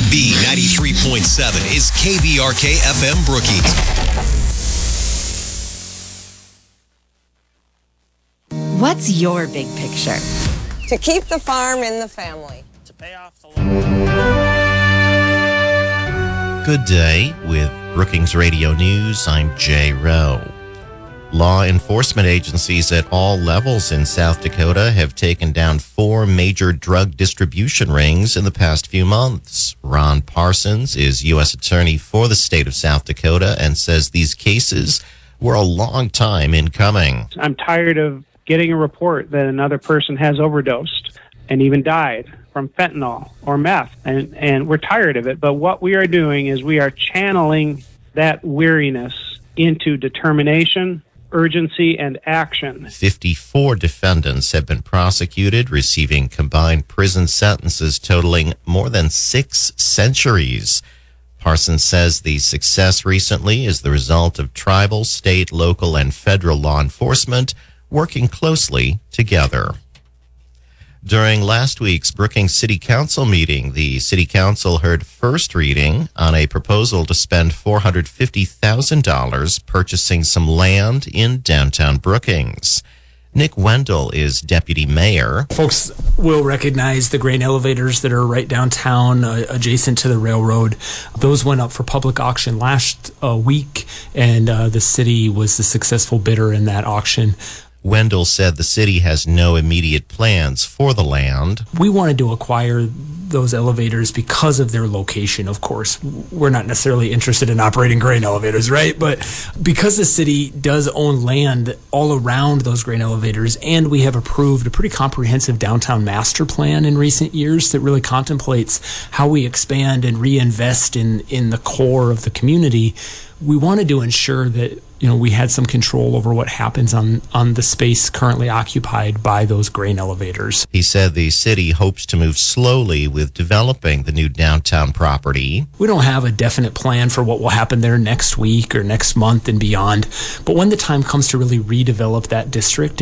B93.7 is KVRK FM Brookings. What's your big picture? To keep the farm in the family. To pay off the loan. Good day with Brookings Radio News. I'm Jay Rowe. Law enforcement agencies at all levels in South Dakota have taken down 4 major drug distribution rings in the past few months. Ron Parsons is U.S. Attorney for the state of South Dakota and says these cases were a long time in coming. I'm tired of getting a report that another person has overdosed and even died from fentanyl or meth, and we're tired of it. But what we are doing is we are channeling that weariness into determination, urgency, and action. 54 defendants have been prosecuted, receiving combined prison sentences totaling more than 6 centuries. Parsons says the success recently is the result of tribal, state, local, and federal law enforcement working closely together. During last week's Brookings City Council meeting, the City Council heard first reading on a proposal to spend $450,000 purchasing some land in downtown Brookings. Nick Wendell is deputy mayor. Folks will recognize the grain elevators that are right downtown, adjacent to the railroad. Those went up for public auction last week, and the city was the successful bidder in that auction. Wendell said the city has no immediate plans for the land. We wanted to acquire those elevators because of their location, of course. We're not necessarily interested in operating grain elevators, right? But because the city does own land all around those grain elevators, and we have approved a pretty comprehensive downtown master plan in recent years that really contemplates how we expand and reinvest in the core of the community, we wanted to ensure that we had some control over what happens on the space currently occupied by those grain elevators. He said the city hopes to move slowly with developing the new downtown property. We don't have a definite plan for what will happen there next week or next month and beyond, but when the time comes to really redevelop that district